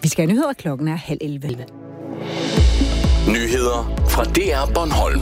Vi skal have nyheder, klokken er 10:30. Nyheder fra DR Bornholm.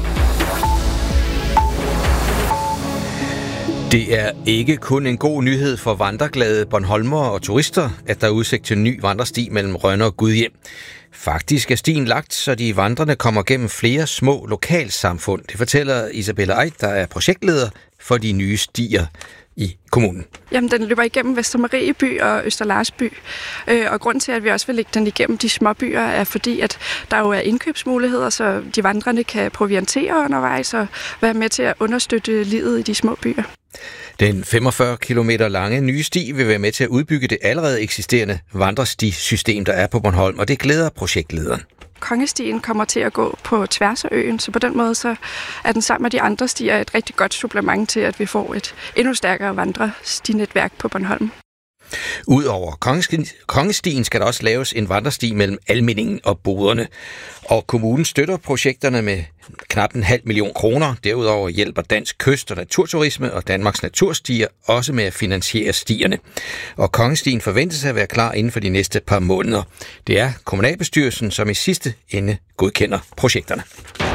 Det er ikke kun en god nyhed for vandreglade bornholmere og turister, at der er udsigt til en ny vandresti mellem Rønne og Gudhjem. Faktisk er stien lagt, så de vandrende kommer gennem flere små lokalsamfund. Det fortæller Isabella Eid, der er projektleder for de nye stier i kommunen. Jamen, den løber igennem Vestermarieby og Østerlarsby. Og grunden til, at vi også vil lægge den igennem de små byer, er fordi, at der jo er indkøbsmuligheder, så de vandrende kan proviantere undervejs og være med til at understøtte livet i de små byer. Den 45 kilometer lange nye sti vil være med til at udbygge det allerede eksisterende vandrestisystem, der er på Bornholm, og det glæder projektlederen. Kongestien kommer til at gå på tværs af øen, så på den måde så er den sammen med de andre stier et rigtig godt supplement til, at vi får et endnu stærkere vandrestinetværk på Bornholm. Udover Kongestien skal der også laves en vandresti mellem Almindingen og Boderne. Og kommunen støtter projekterne med knap 0,5 million kroner. Derudover hjælper Dansk Kyst- og Naturturisme og Danmarks Naturstier også med at finansiere stierne. Og Kongestien forventes at være klar inden for de næste par måneder. Det er kommunalbestyrelsen, som i sidste ende godkender projekterne.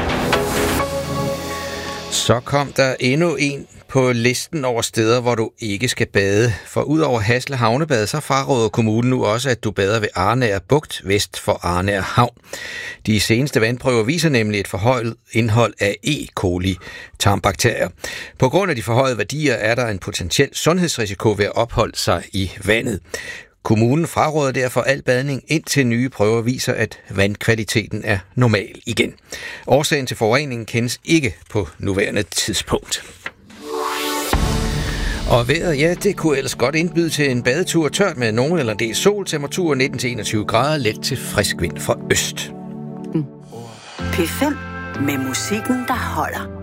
Så kom der endnu en på listen over steder, hvor du ikke skal bade. For udover Hasle Havnebad, så fraråder kommunen nu også, at du bader ved Arnær Bugt vest for Arnær Havn. De seneste vandprøver viser nemlig et forhøjet indhold af E. coli tarmbakterier. På grund af de forhøjede værdier er der en potentiel sundhedsrisiko ved at opholde sig i vandet. Kommunen fraråder derfor al badning, indtil nye prøver viser, at vandkvaliteten er normal igen. Årsagen til forureningen kendes ikke på nuværende tidspunkt. Og vejret, ja, det kunne ellers godt indbyde til en badetur tørt med nogen eller en del sol, temperatur 19-21 grader, let til frisk vind fra øst. P5 med musikken, der holder.